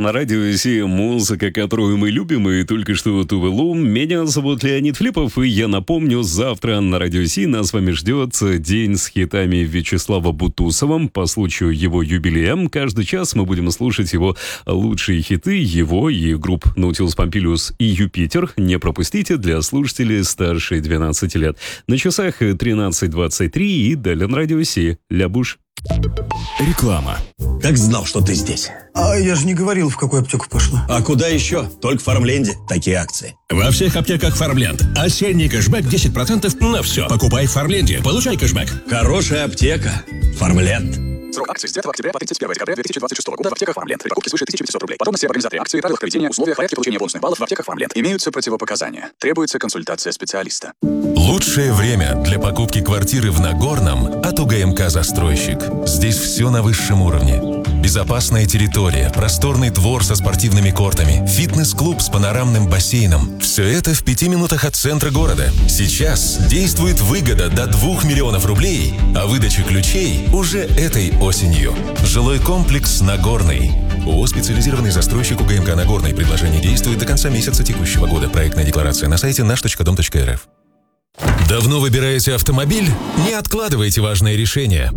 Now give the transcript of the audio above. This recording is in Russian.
На радио Си музыка, которую мы любим, и только что Тувелу. Меня зовут Леонид Флипов, и я напомню, завтра на радио Си нас с вами ждет день с хитами Вячеслава Бутусова. По случаю его юбилея каждый час мы будем слушать его лучшие хиты, его и групп Nautilus Pompilius и Юпитер. Не пропустите для слушателей старше 12 лет. На часах 13:23 и далее на радио Си. Лябуш. Реклама. Как знал, что ты здесь. А я же не говорил, в какую аптеку пошла. А куда еще? Только в Фармленде такие акции. Во всех аптеках Фармленд. Осенний кэшбэк 10% на все. Покупай в Фармленде, получай кэшбэк. Хорошая аптека. Фармленд. Срок акции с 9 октября по 31 декабря 2026 года в аптеках Фармленд. При покупке свыше 1500 рублей. Подробности об организации акции, правилах проведения, условиях, порядке получения бонусных баллов в аптеках Фармленд. Имеются противопоказания. Требуется консультация специалиста. Лучшее время для покупки квартиры в Нагорном от УГМК «Застройщик». Здесь все на высшем уровне. Безопасная территория, просторный двор со спортивными кортами, фитнес-клуб с панорамным бассейном. Все это в 5 минутах от центра города. Сейчас действует выгода до 2 миллионов рублей, а выдача ключей уже этой осенью. Жилой комплекс «Нагорный». ООО «Специализированный застройщик УГМК Нагорный». Предложение действует до конца месяца текущего года. Проектная декларация на сайте наш.дом.рф. Давно выбираете автомобиль? Не откладывайте важное решение.